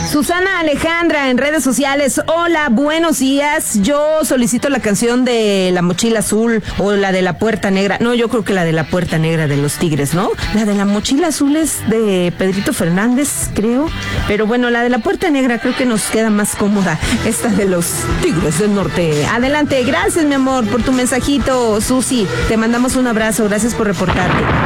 Susana Alejandra en redes sociales. Hola, buenos días. Yo solicito la canción de La Mochila Azul o la de La Puerta Negra. No, yo creo que la de La Puerta Negra de los Tigres, ¿no? La de La Mochila Azul es de Pedrito Fernández, creo. Pero bueno, la de La Puerta Negra creo que nos queda más cómoda. Esta de los Tigres del Norte. Adelante, gracias mi amor por tu mensajito, Susi. Te mandamos un abrazo, gracias por reportarte.